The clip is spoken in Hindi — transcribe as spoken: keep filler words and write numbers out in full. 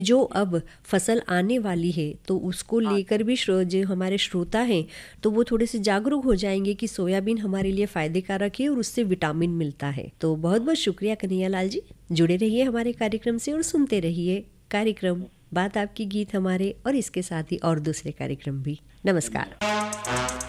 जो अब फसल आने वाली है तो उसको हाँ लेकर भी श्रो जो हमारे श्रोता हैं तो वो थोड़े से जागरूक हो जाएंगे कि सोयाबीन हमारे लिए फ़ायदे कारक है और उससे विटामिन मिलता है। तो बहुत बहुत शुक्रिया कन्हैया लाल जी, जुड़े रहिए हमारे कार्यक्रम से और सुनते रहिए कार्यक्रम बात आपकी गीत हमारे, और इसके साथ ही और दूसरे कार्यक्रम भी। नमस्कार।